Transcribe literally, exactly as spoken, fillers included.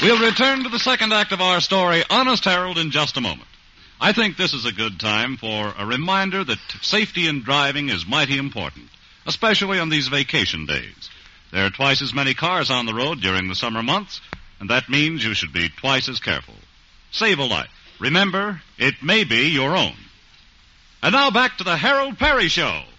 We'll return to the second act of our story, Honest Harold, in just a moment. I think this is a good time for a reminder that safety in driving is mighty important, especially on these vacation days. There are twice as many cars on the road during the summer months, and that means you should be twice as careful. Save a life. Remember, it may be your own. And now back to the Harold Perry Show.